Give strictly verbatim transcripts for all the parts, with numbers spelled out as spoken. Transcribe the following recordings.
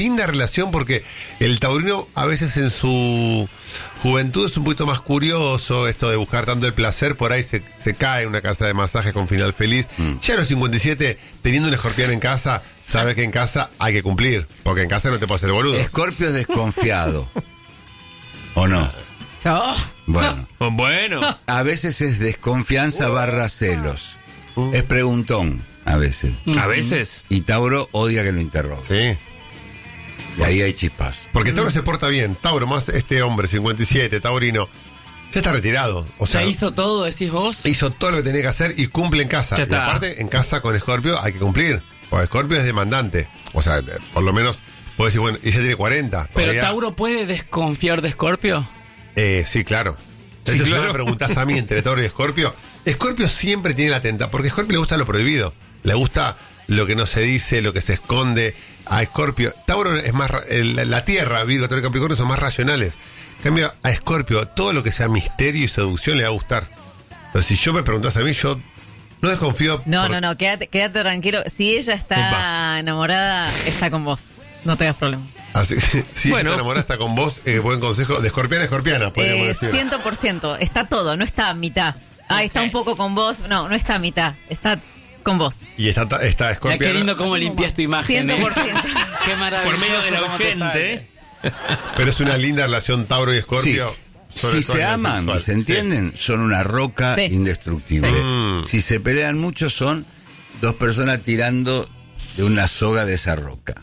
linda relación porque el taurino a veces en su juventud es un poquito más curioso, esto de buscar tanto el placer, por ahí se, se cae en una casa de masajes con final feliz. Mm. Ya a los cincuenta y siete, teniendo un escorpión en casa, sabe que en casa hay que cumplir, porque en casa no te puede hacer boludo. Escorpio es desconfiado, ¿o no? Oh. Bueno. Bueno. A veces es desconfianza barra celos. Uh. Es preguntón, a veces. A veces. Y Tauro odia que lo interrogue. Sí. Y ahí hay chispas. Porque Tauro se porta bien. Tauro, más este hombre, cincuenta y siete, taurino, ya está retirado. O sea, ya hizo todo, decís vos. Hizo todo lo que tenía que hacer y cumple en casa. Ya y está. aparte, en casa con Escorpio hay que cumplir. Porque Escorpio es demandante. O sea, por lo menos, puedo decir, bueno, ella tiene cuarenta. ¿Pero todavía... Tauro puede desconfiar de Escorpio? Eh, sí, claro. Sí, Entonces, claro. si me preguntás a mí entre Tauro y Escorpio, Escorpio siempre tiene la tenta, porque a Escorpio le gusta lo prohibido. Le gusta lo que no se dice, lo que se esconde. A Escorpio, Tauro es más, el, la Tierra, Virgo, Tauro y Capricornio son más racionales. En cambio, a Escorpio, todo lo que sea misterio y seducción le va a gustar. Entonces, si yo me preguntás a mí, yo no desconfío. No, por... no, no, quédate, quédate tranquilo. Si ella está Opa. enamorada, está con vos. No tengas problema. Así, si Bueno. ella está enamorada, está con vos, eh, buen consejo, de escorpiana a escorpiana, podríamos Eh, decir. cien por ciento. Está todo, no está a mitad. Ah, Ok. está un poco con vos. No, no está a mitad. Está con vos. Y está, está Ya escorpiana. qué lindo cómo limpias tu imagen. Ciento ¿eh? por ciento. Qué maravilloso. Por medio del cómo te oyente. sale. Pero es una linda relación Tauro y Sí. Escorpio. sobre Si todo se a nivel aman y sexual. se entienden, son una roca Sí. indestructible. Sí. Mm. Si se pelean mucho, son dos personas tirando de una soga de esa roca.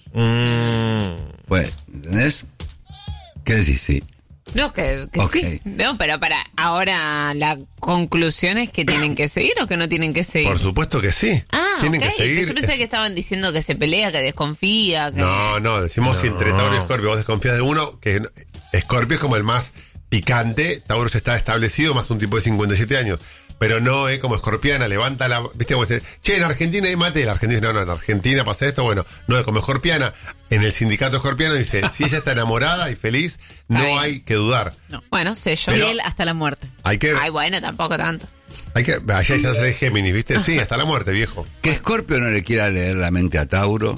Mm. Pues, ¿entendés? ¿Qué decís? Sí. No, que, que Ok. sí. No, pero para ahora la conclusión es que tienen que seguir o que no tienen que seguir. Por supuesto que sí. Ah, Tienen ok. que seguir. Yo pensé que estaban diciendo que se pelea, que desconfía, que... No, no, decimos si entre Tauro y Escorpio vos desconfías de uno, que Escorpio es como el más picante, Tauro ya está establecido, más un tipo de cincuenta y siete años. Pero no es como escorpiana, levanta la... ¿Viste? Como dice, che, en Argentina hay mate. La Argentina no, no, en Argentina pasa esto. Bueno, no es como escorpiana. En el sindicato escorpiano dice, si ella está enamorada y feliz, no Ay. hay que dudar. No. Bueno, sé yo. Pero- Fiel hasta la muerte. Hay que... Ay, bueno, tampoco tanto. Hay que allá ya se de Géminis, ¿viste? Sí, hasta la muerte, viejo. Que Escorpio no le quiera leer la mente a Tauro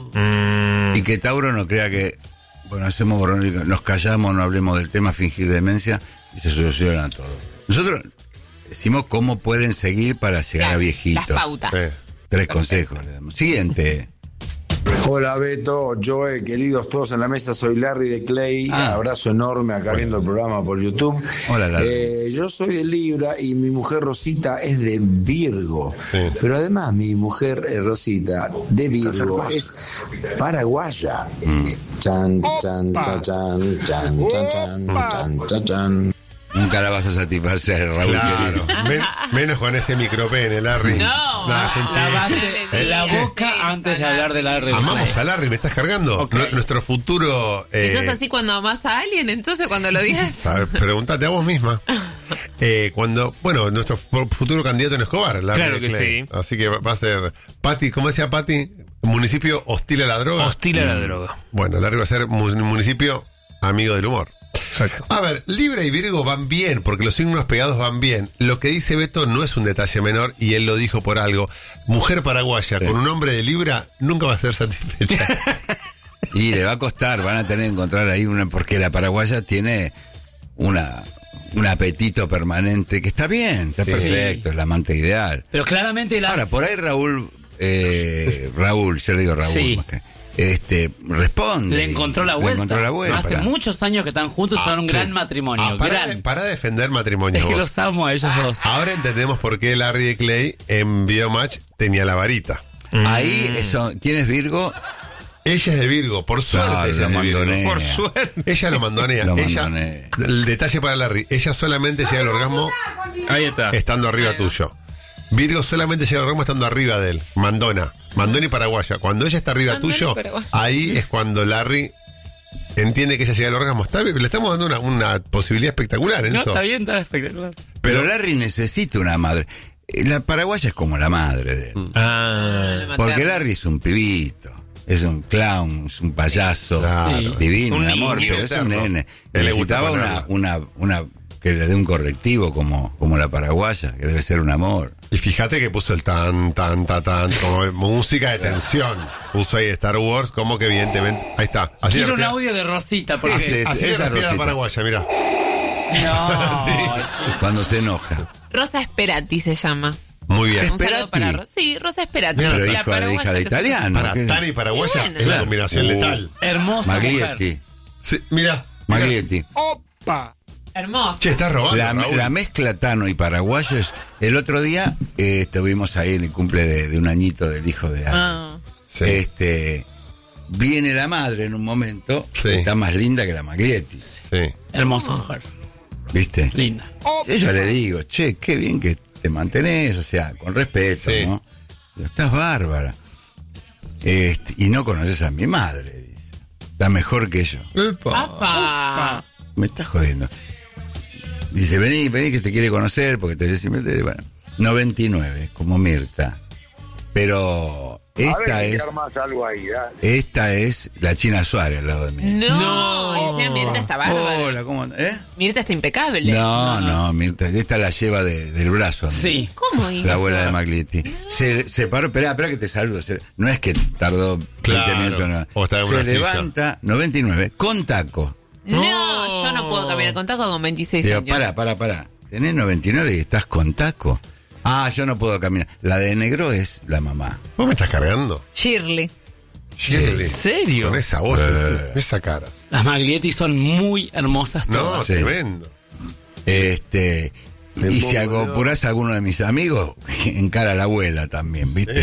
Mm. y que Tauro no crea que, bueno, hacemos borrón y- nos callamos, no hablemos del tema, fingir demencia y se soluciona todo. Nosotros decimos cómo pueden seguir para llegar Claro, a viejitos. Las pautas. Sí. Tres consejos le damos. Siguiente. Hola Beto, Joe, queridos todos en la mesa, soy Larry de Clay, Ah. abrazo enorme acá viendo el programa por YouTube. Hola, Larry. Eh, yo soy de Libra y mi mujer Rosita es de Virgo, Sí. pero además mi mujer eh, Rosita de Virgo es paraguaya. Chan, chan, chan, chan, chan, chan, chan, chan, chan, chan. Nunca la vas a satisfacer, Raúl. Claro. querido. Men- menos con ese micropene, Larry. No. Nah, es un chiste. Lavaste la ¿Qué? boca Sí, antes de Sara. hablar de la red. Amamos a Larry, ¿me estás cargando? Ok. Nu- Nuestro futuro... Si eh, sos así cuando amás a alguien, entonces cuando lo digas... ¿sabes? Pregúntate a vos misma. Eh, cuando, bueno, nuestro fu- futuro candidato en Escobar, Larry Claro de que Clay. sí. Así que va va a ser Pati, ¿cómo decía Pati? Municipio hostil a la droga. Hostil a la droga. Bueno, Larry va a ser mu- municipio amigo del humor. Exacto. A ver, Libra y Virgo van bien, porque los signos pegados van bien. Lo que dice Beto no es un detalle menor, y él lo dijo por algo. Mujer paraguaya Sí. con un hombre de Libra nunca va a ser satisfecha. Y le va a costar, van a tener que encontrar ahí una, porque la paraguaya tiene una un apetito permanente que está bien, está Sí. perfecto, es la amante ideal. Pero claramente las... Ahora, por ahí Raúl, eh, Raúl, yo le digo Raúl, Sí. más que- este, responde. Le encontró la Le vuelta. encontró la vuelta. Hace muchos años que están juntos y son un Sí. gran matrimonio. Ah, para, gran. para defender matrimonio. Es que vos. los amo a ellos dos. Ahora entendemos por qué Larry de Clay en Biomatch tenía la varita. Ahí, eso, ¿quién es Virgo? Ella es de Virgo, por suerte Claro, ella lo es de Virgo. mandonea. Por suerte. Ella lo mandonea. Lo ella, mandonea. el detalle para Larry, ella solamente llega al orgasmo Ahí está. estando arriba tuyo. Virgo solamente llega al orgasmo estando arriba de él. Mandona. Mandona y paraguaya. Cuando ella está arriba Mandona y tuyo, paraguaya. ahí es cuando Larry entiende que ella llega al orgasmo. Está bien, le estamos dando una, una posibilidad espectacular en No, eso. está bien, está espectacular. Pero Larry necesita una madre. Eh, La paraguaya es como la madre de él. Ah. Porque Larry es un pibito. Es un clown, es un payaso Claro. divino, Un mi amor, niño pero es un eterno. nene. Él le gusta Necesitaba una, ponerla. una, una que le dé un correctivo como, como la paraguaya, que debe ser un amor. Y fíjate que puso el tan, tan, tan, tan, como música de tensión. Puso ahí Star Wars, como que evidentemente. Ahí está. Así Quiero le un respira- audio de Rosita, porque... Ese es- así le esa respira la Rosita. paraguaya, mira. No, Sí. chico. Cuando se enoja. Rosa Esperati se llama. Muy bien. Un saludo Esperati. para Rosa. Sí, Rosa Esperati. Mira, Pero la hijo de paraguaya hija de que se- italiano. Para ¿qué? Tani y paraguaya Bueno. es la Claro. combinación Uh. letal. Hermosa mujer. Maglietti. Sí, mira. Maglietti. Hermoso. Che, estás robando, La, Raúl. la mezcla tano y paraguayo es... El otro día eh, estuvimos ahí en el cumple de, de un añito del hijo de Ana. Ah. Sí. Este, viene la madre en un momento, Sí. que está más linda que la Maglietti, Sí. Hermosa mujer. ¿viste? Linda. Sí, yo le digo, che, qué bien que te mantenés, o sea, con respeto, Sí. ¿no? Digo, estás bárbara. Este, y no conoces a mi madre, dice. Está mejor que yo. Apa. Me estás jodiendo. Dice, vení, vení que te quiere conocer, porque te siempre te... Bueno, noventa y nueve, como Mirta. Pero esta es... algo ahí, dale. Esta es la China Suárez al lado de mí. No. Decía, Mirta está bárbara. Hola, ¿cómo andás? ¿Eh? Mirta está impecable. No, no, Mirta, esta la lleva de- del brazo. amigo. Sí. ¿Cómo hizo? La abuela de Maglietti. Se, se paró, espera, espera que te saludo. Se- no es que tardó veinte Claro, minutos, no. o estaba en Se una silla. levanta, noventa y nueve, con taco. No, yo no puedo caminar con taco con veintiséis Digo, años. para, para, para. Tenés noventa y nueve y estás con taco. Ah, yo no puedo caminar. La de negro es la mamá. ¿Vos me estás cargando? Shirley. Shirley. ¿En serio? Con esa voz, Eh. esa cara. Las Maglietti son muy hermosas No, todas. Sí. tremendo. Este. Y si hago apuras a alguno de mis amigos, encara a la abuela también, ¿viste?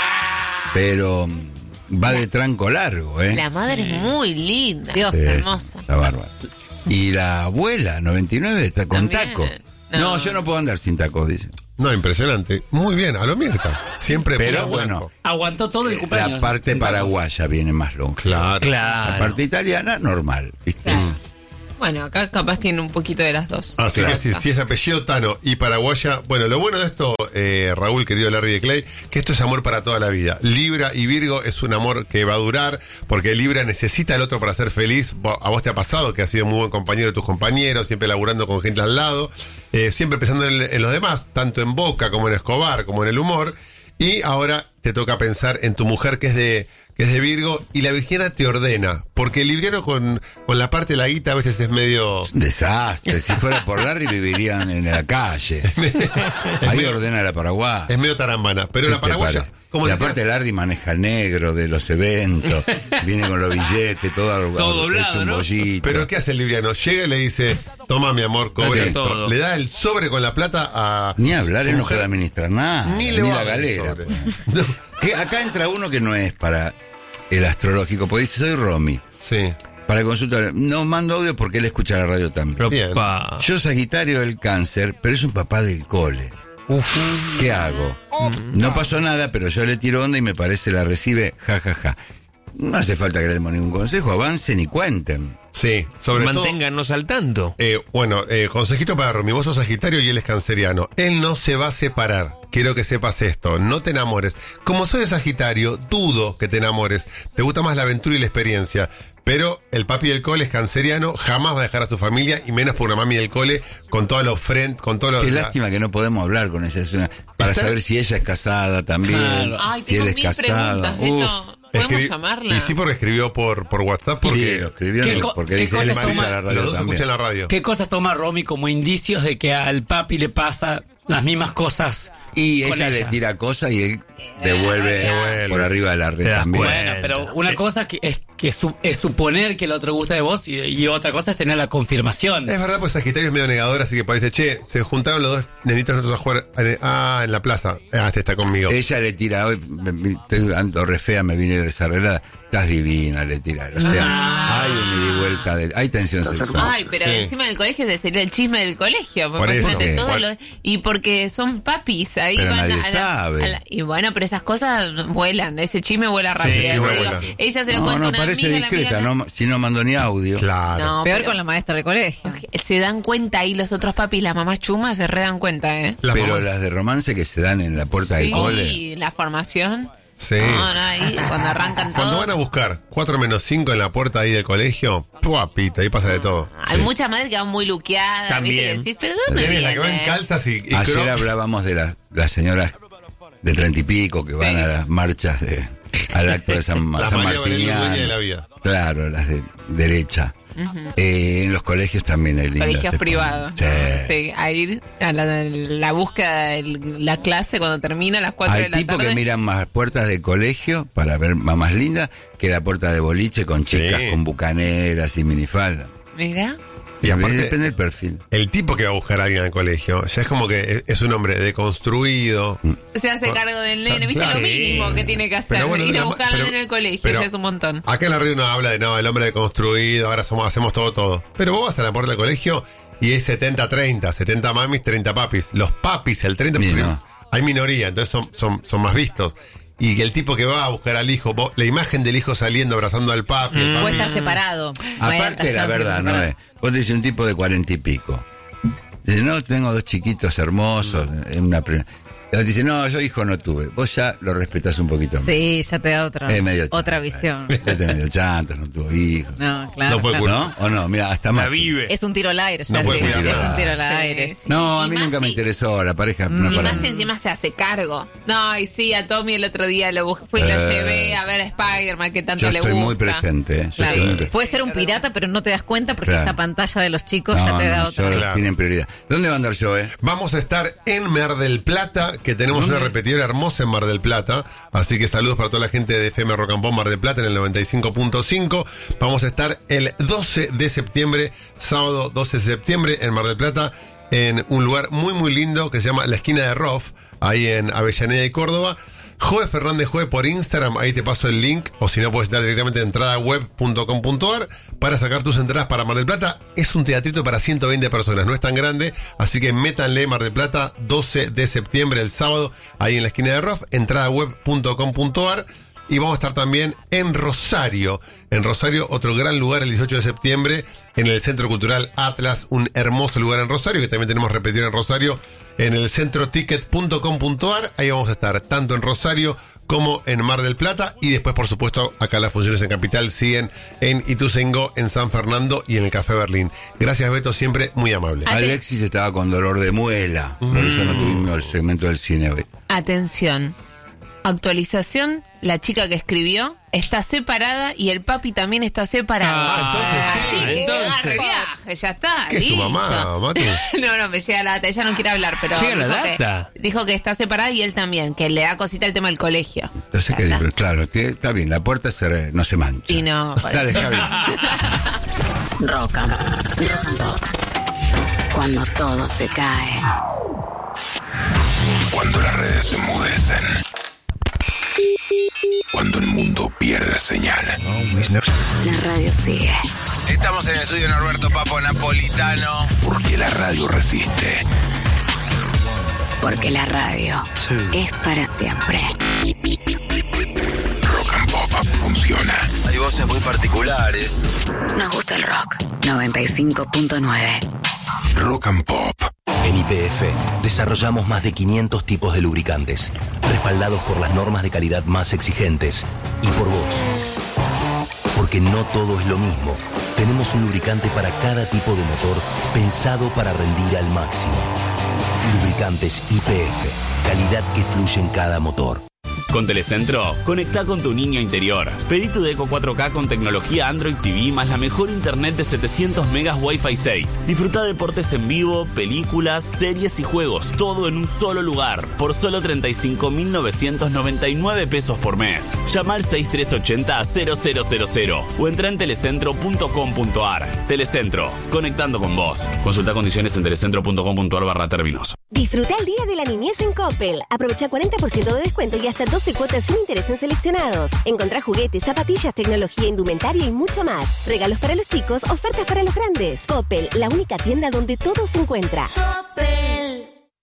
Pero mm, va de tranco largo, ¿eh? La madre es muy linda. Dios, Sí, hermosa. Está bárbaro. Y la abuela, noventa y nueve, está con También. taco. No. No. yo no puedo andar sin tacos, dice. No, impresionante. Muy bien, a lo Mirta. Siempre Pero puro bueno, blanco. Aguantó todo el cumpleaños. La parte paraguaya viene más longa. Claro. Claro. La parte italiana, normal, ¿viste? Bueno, acá capaz tiene un poquito de las dos. Así que si, Rosa. si es apellido Tano y paraguaya, bueno, lo bueno de esto, eh, Raúl, querido Larry de Clay, que esto es amor para toda la vida. Libra y Virgo es un amor que va a durar, porque Libra necesita al otro para ser feliz. Vo- A vos te ha pasado que has sido muy buen compañero de tus compañeros, siempre laburando con gente al lado, eh, siempre pensando en, en los demás, tanto en Boca como en Escobar, como en el humor. Y ahora te toca pensar en tu mujer que es de que es de Virgo, y la Virginia te ordena, porque el libriano con, con la parte de la guita a veces es medio... Un desastre. Si fuera por Larry vivirían en la calle. Ahí ordena la Paraguay. Es medio tarambana, pero ¿Qué la te paraguaya, parece? como y decías, aparte Larry maneja el negro de los eventos, viene con los billetes, todo, Todo hecho doblado, un ¿no? bollito. pero ¿qué hace el libriano? Llega y le dice, toma mi amor, cobre Gracias esto. todo. Le da el sobre con la plata a... Ni hablar, su él no mujer. puede administrar nada, Ni ni, le va la a dar el galera. sobre. pues. Que acá entra uno que no es para el astrológico, porque dice, soy Romy. Sí. Para el consultorio, no mando audio porque él escucha la radio también. Bien. Opa. Yo Sagitario del cáncer, pero es un papá del cole. ¿Qué hago? No pasó nada, pero yo le tiro onda y me parece la recibe, ja, ja, ja. No hace falta que le demos ningún consejo, avancen y cuenten. Sí, sobre todo... Manténganos al tanto. Eh, bueno, eh, consejito para Romy, vos sos Sagitario y él es canceriano. Él no se va a separar. Quiero que sepas esto, no te enamores. Como soy de Sagitario, dudo que te enamores. Te gusta más la aventura y la experiencia. Pero el papi del cole es canceriano, jamás va a dejar a su familia, y menos por una mami del cole, con todos los friends, con todos los... Qué la- lástima que no podemos hablar con ella, es una- para Está- saber si ella es casada también, Claro. Ay, si tengo él es mil casado. preguntas, Uf, Beto. ¿Podemos Escri- llamarla? Y sí, porque escribió por, por WhatsApp, porque sí, lo escribió, ¿Qué no, co- porque qué dice, cosas él escucha toma- la radio los dos también. escuchan la radio. ¿Qué cosas toma Romy como indicios de que al papi le pasa las mismas cosas? Y con ella le tira cosas y él devuelve, Devuelve. por arriba de la red Te das también. Bueno, pero una cosa que es que su- es suponer que el otro gusta de vos y, y otra cosa es tener la confirmación. Es verdad, pues Sagitario es medio negador, así que parece, che, se juntaron los dos nenitos nosotros a jugar eh, ah, en la plaza. Ah, este está conmigo. Ella le tira, hoy me- me- estoy ando re fea, me vine desarreglada. Estás divina, le tira. O sea, Ah. hay un ida y vuelta, de, hay tensión sexual. Ay, pero Sí. encima del colegio ese sería el chisme del colegio. Por Porque eso. imagínate todo Igual. lo- y porque son papis ahí. Pero van a- nadie a la- sabe. a la- y bueno, pero esas cosas vuelan. Ese chisme vuela rápido. ese chisme Digo, vuela. ella se lo No, cuenta a no, una parece amiga, la discreta, amiga- no, si no mandó ni audio. Claro. No, Peor pero- con la maestra del colegio. Se dan cuenta ahí los otros papis, las mamás chumas se re dan cuenta, ¿eh? Las Pero mamás- las de romance que se dan en la puerta del Sí, cole. la formación. Sí. No, no, ahí cuando arrancan Cuando todo. van a buscar cuatro menos cinco en la puerta ahí del colegio, Papito, ahí pasa de todo. Hay muchas madres que van muy luqueadas, También. ¿viste? Que decís, pero ¿de dónde Viene la viene? que va en calzas y, y Ayer crocs. hablábamos de la- las señoras de treinta y pico que van Sí. a las marchas de, al acto de San, La San María Belén, Martiniano. dueña de la vida. Claro, las de derecha. Eh, en los colegios también hay lindas. Colegios se privados. ponen. Sí. Sí, a ir a la, la búsqueda de la clase cuando termina a las cuatro Hay de la tipos tarde. que miran más puertas de colegio para ver mamás lindas que la puerta de boliche con chicas Sí. con bucaneras y minifalda. Mira. Y aparte, Depende del perfil. el tipo que va a buscar a alguien al colegio ya es como que es, es un hombre deconstruido. Se hace cargo del nene, ¿viste? Claro. Lo mínimo que tiene que hacer. Pero bueno, ir a pero- buscar al pero- nene en el colegio, pero ya es un montón. Acá en la radio uno habla de no, el hombre deconstruido, ahora somos, hacemos todo, todo. Pero vos vas a la puerta del colegio y es setenta treinta, setenta mamis, treinta papis. Los papis, el treinta Ni porque no. hay minoría, entonces son, son, son más vistos. Y que el tipo que va a buscar al hijo, vos- la imagen del hijo saliendo abrazando al papi, el papi. Puede estar separado. Aparte, la verdad, ¿no es? Vos te dices un tipo de cuarenta y pico. Dice, no, tengo dos chiquitos hermosos. En una pre- Dice, no, yo hijo no tuve. Vos ya lo respetás un poquito más. Sí, ya te da otra, Es medio otra chanta. visión. Este medio chanta, no tuvo hijos. No, claro. No puede claro. ¿No? ¿O no? Mira, hasta más. La vive. Es un tiro al aire, ya No puede sí, cuidar es nada. un tiro al Sí, aire. sí. No, Y a mí más nunca me si- interesó la pareja. No Y para más mí. encima se hace cargo. No, y sí, a Tommy el otro día lo bus- fui y lo Eh. llevé a ver a Spider-Man, que tanto Yo le estoy gusta. muy presente. ¿eh? Yo Claro. estoy muy presente. Puede ser un pirata, pero no te das cuenta porque Claro. esa pantalla de los chicos No, ya te da no, otra. yo- Claro. tienen prioridad. ¿Dónde va a andar yo, eh? Vamos a estar en Mar del Plata, que tenemos una repetidora hermosa en Mar del Plata. Así que saludos para toda la gente de F M Rock and Pop Mar del Plata en el noventa y cinco punto cinco. Vamos a estar el doce de septiembre, sábado doce de septiembre en Mar del Plata, en un lugar muy muy lindo que se llama La Esquina de Roff, ahí en Avellaneda y Córdoba. Joe Fernández Joe por Instagram, ahí te paso el link, o si no puedes entrar directamente a entrada web punto com punto ar para sacar tus entradas para Mar del Plata. Es un teatrito para ciento veinte personas, no es tan grande, así que métanle Mar del Plata, doce de septiembre, el sábado, ahí en la esquina de Roff, entrada web punto com punto ar. Y vamos a estar también en Rosario. En Rosario, otro gran lugar el dieciocho de septiembre, en el Centro Cultural Atlas, un hermoso lugar en Rosario, que también tenemos repetido en Rosario, en el centro ticket punto com punto ar. Ahí vamos a estar, tanto en Rosario como en Mar del Plata. Y después, por supuesto, acá las funciones en Capital siguen en Ituzaingó, en San Fernando y en el Café Berlín. Gracias, Beto, siempre muy amable. Ah, Alexis estaba con dolor de muela. Por eso no tuvimos el segmento del cine hoy. Atención. Actualización, la chica que escribió está separada y el papi también está separado. Ah, entonces sí. Así que Entonces. agarre viaje, ya está. ¿Qué es tu listo. mamá, Matu? No, no, me llega la data, ella no quiere hablar, pero Llega la dijo que- data. dijo que está separada y él también, que le da cosita el tema del colegio. Entonces, Ya ¿qué está. digo? Claro, que está bien, la puerta se, no se mancha. Y no, por Dale, eso. Javi. Rock and, rock and pop. Cuando todo se cae. Cuando las redes se enmudecen. Cuando el mundo pierde señal. La radio sigue. Estamos en el estudio Norberto Papo Napolitano. Porque la radio resiste. Porque la radio es para siempre. Rock and Pop funciona. Hay voces muy particulares. Nos gusta el rock. noventa y cinco punto nueve. Rock and Pop. En Y P F desarrollamos más de quinientos tipos de lubricantes, respaldados por las normas de calidad más exigentes y por vos. Porque no todo es lo mismo. Tenemos un lubricante para cada tipo de motor pensado para rendir al máximo. Lubricantes Y P F, calidad que fluye en cada motor. Con Telecentro, conectá con tu niño interior. Pedí tu Deco cuatro K con tecnología Android T V más la mejor internet de setecientos megas Wi-Fi seis. Disfruta deportes en vivo, películas, series y juegos, todo en un solo lugar, por solo treinta y cinco mil novecientos noventa y nueve pesos por mes. Llama al seis tres ocho cero cero cero cero cero o entra en telecentro punto com punto ar. Telecentro, conectando con vos. Consulta condiciones en telecentro punto com punto ar barra términos. Disfruta el Día de la Niñez en Coppel. Aprovecha cuarenta por ciento de descuento y hasta doce cuotas sin interés en seleccionados. Encontrá juguetes, zapatillas, tecnología, indumentaria y mucho más. Regalos para los chicos, ofertas para los grandes. Coppel, la única tienda donde todo se encuentra.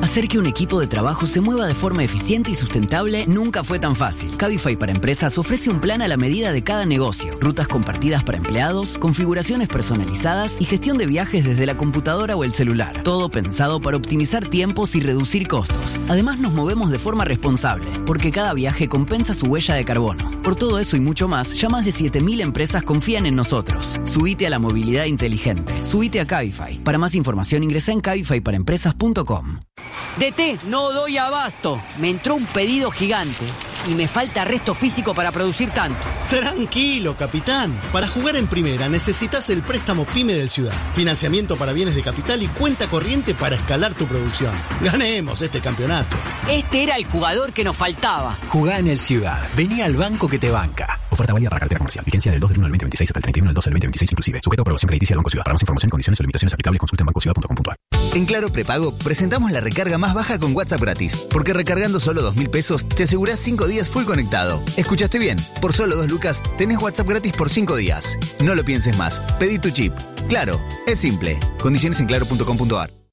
Hacer que un equipo de trabajo se mueva de forma eficiente y sustentable nunca fue tan fácil. Cabify para Empresas ofrece un plan a la medida de cada negocio, rutas compartidas para empleados, configuraciones personalizadas y gestión de viajes desde la computadora o el celular. Todo pensado para optimizar tiempos y reducir costos. Además, nos movemos de forma responsable, porque cada viaje compensa su huella de carbono. Por todo eso y mucho más, ya más de siete mil empresas confían en nosotros. Subite a la movilidad inteligente. Subite a Cabify. Para más información ingresa en cabify para empresas punto com. D T, no doy abasto. Me entró un pedido gigante y me falta resto físico para producir tanto. Tranquilo, capitán. Para jugar en primera necesitas el préstamo PYME del Ciudad. Financiamiento para bienes de capital y cuenta corriente para escalar tu producción. Ganemos este campeonato. Este era el jugador que nos faltaba. Jugá en el Ciudad. Vení al banco que te banca. Oferta válida para cartera comercial. Vigencia del dos del uno del veinte veintiséis hasta el treinta y uno del doce del veinte veintiséis inclusive. Sujeto a aprobación crediticia del Banco Ciudad. Para más información, condiciones y limitaciones aplicables, consulta en banco ciudad punto com punto a r. En Claro Prepago presentamos la recarga más baja con WhatsApp gratis. Porque recargando solo dos mil pesos te asegurás cinco días full conectado. ¿Escuchaste bien? Por solo dos lucas tenés WhatsApp gratis por cinco días. No lo pienses más. Pedí tu chip. Claro, es simple. Condiciones en claro punto com punto a r.